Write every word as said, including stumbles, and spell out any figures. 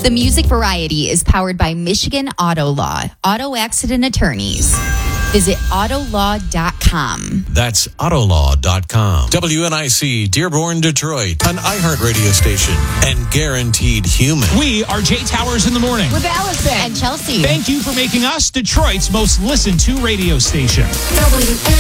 The Music Variety is powered by Michigan Auto Law, auto accident attorneys. Visit auto law dot com. That's auto law dot com. W N I C, Dearborn, Detroit, an iHeartRadio station, and Guaranteed Human. We are Jay Towers in the morning. With Allison and Chelsea. Thank you for making us Detroit's most listened to radio station. W N